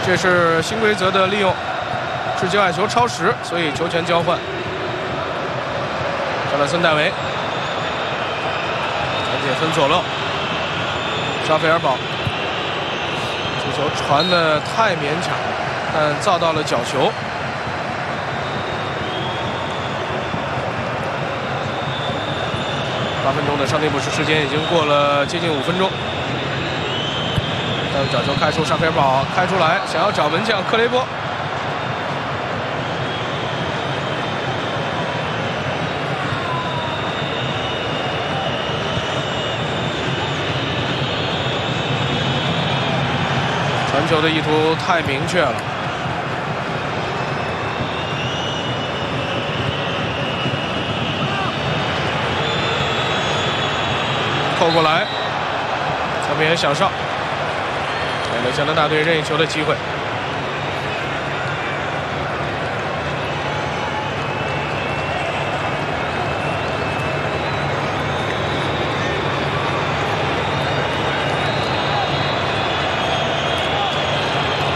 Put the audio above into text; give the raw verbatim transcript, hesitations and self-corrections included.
这是新规则的利用制球爱球超时，所以球权交换。加纳森·戴维，赶紧分左路，沙菲尔堡，这球传的太勉强，但造到了角球。八分钟的伤停补时时间已经过了接近五分钟。但角球开出，沙菲尔堡开出来，想要找门将克雷波。传球的意图太明确了。扣过来，侧面想上，给了加拿大队任意球的机会。